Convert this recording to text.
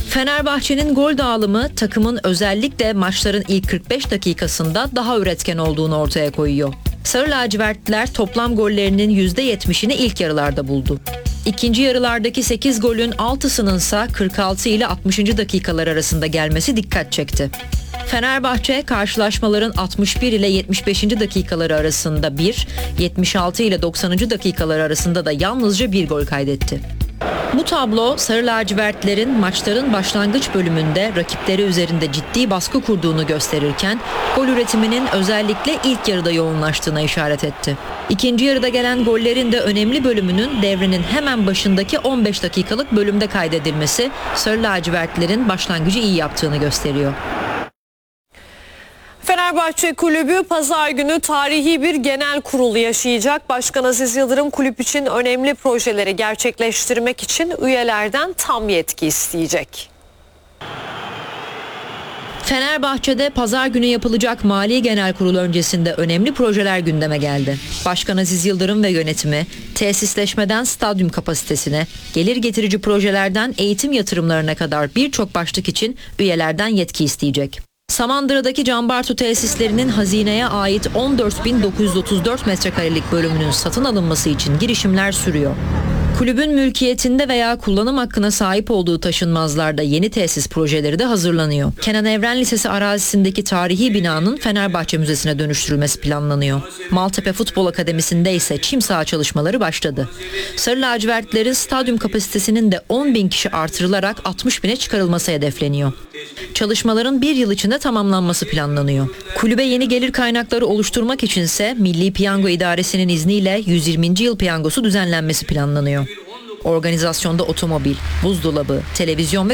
Fenerbahçe'nin gol dağılımı takımın özellikle maçların ilk 45 dakikasında daha üretken olduğunu ortaya koyuyor. Sarı lacivertliler toplam gollerinin %70'ini ilk yarılarda buldu. İkinci yarılardaki 8 golün 6'sının ise 46 ile 60. dakikalar arasında gelmesi dikkat çekti. Fenerbahçe karşılaşmaların 61 ile 75. dakikaları arasında 1, 76 ile 90. dakikalar arasında da yalnızca 1 gol kaydetti. Bu tablo Sarı lacivertlerin maçların başlangıç bölümünde rakipleri üzerinde ciddi baskı kurduğunu gösterirken gol üretiminin özellikle ilk yarıda yoğunlaştığına işaret etti. İkinci yarıda gelen gollerin de önemli bölümünün devrenin hemen başındaki 15 dakikalık bölümde kaydedilmesi Sarı lacivertlerin başlangıcı iyi yaptığını gösteriyor. Fenerbahçe Kulübü pazar günü tarihi bir genel kurul yaşayacak. Başkan Aziz Yıldırım kulüp için önemli projeleri gerçekleştirmek için üyelerden tam yetki isteyecek. Fenerbahçe'de pazar günü yapılacak Mali Genel Kurul öncesinde önemli projeler gündeme geldi. Başkan Aziz Yıldırım ve yönetimi tesisleşmeden stadyum kapasitesine, gelir getirici projelerden eğitim yatırımlarına kadar birçok başlık için üyelerden yetki isteyecek. Samandıra'daki Cambartu tesislerinin hazineye ait 14.934 metrekarelik bölümünün satın alınması için girişimler sürüyor. Kulübün mülkiyetinde veya kullanım hakkına sahip olduğu taşınmazlarda yeni tesis projeleri de hazırlanıyor. Kenan Evren Lisesi arazisindeki tarihi binanın Fenerbahçe Müzesi'ne dönüştürülmesi planlanıyor. Maltepe Futbol Akademisi'nde ise çim saha çalışmaları başladı. Sarı lacivertlerin stadyum kapasitesinin de 10.000 kişi artırılarak 60.000'e çıkarılması hedefleniyor. Çalışmaların bir yıl içinde tamamlanması planlanıyor. Kulübe yeni gelir kaynakları oluşturmak içinse Milli Piyango İdaresi'nin izniyle 120. yıl piyangosu düzenlenmesi planlanıyor. Organizasyonda otomobil, buzdolabı, televizyon ve